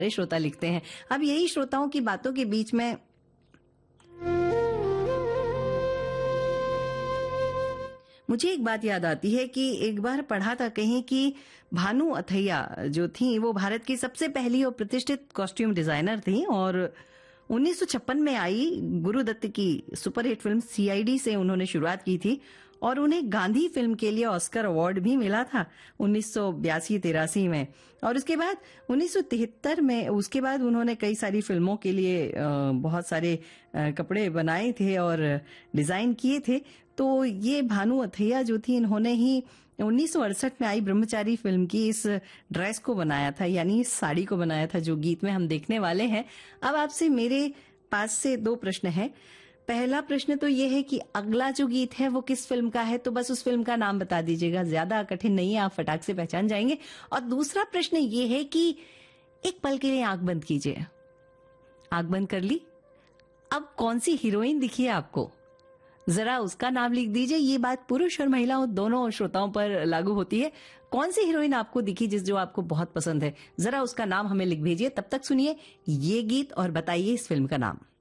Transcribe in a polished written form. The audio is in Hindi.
श्रोता लिखते हैं। अब यही श्रोताओं की बातों के बीच में मुझे एक बात याद आती है कि एक बार पढ़ा था कहीं कि भानु अथैया जो थी वो भारत की सबसे पहली और प्रतिष्ठित कॉस्ट्यूम डिजाइनर थी और 1956 में आई गुरुदत्त की सुपरहिट फिल्म सीआईडी से उन्होंने शुरुआत की थी और उन्हें गांधी फिल्म के लिए ऑस्कर अवार्ड भी मिला था 1982-83 में। और उसके बाद 1973 में उसके बाद उन्होंने कई सारी फिल्मों के लिए बहुत सारे कपड़े बनाए थे और डिजाइन किए थे। तो ये भानु अथैया जो थी इन्होंने ही 1968 में आई ब्रह्मचारी फिल्म की इस ड्रेस को बनाया था, यानी इस साड़ी को बनाया था जो गीत में हम देखने वाले हैं। अब आपसे मेरे पास से दो प्रश्न हैं। पहला प्रश्न तो ये है कि अगला जो गीत है वो किस फिल्म का है, तो बस उस फिल्म का नाम बता दीजिएगा, ज्यादा कठिन नहीं है, आप फटाक से पहचान जाएंगे। और दूसरा प्रश्न ये है कि एक पल के लिए आंख बंद कीजिए। आंख बंद कर ली, अब कौन सी हीरोइन दिखी है आपको, जरा उसका नाम लिख दीजिए। ये बात पुरुष और महिलाओं दोनों श्रोताओं पर लागू होती है। कौन सी हीरोइन आपको दिखी जो आपको बहुत पसंद है, जरा उसका नाम हमें लिख भेजिए। तब तक सुनिए ये गीत और बताइए इस फिल्म का नाम।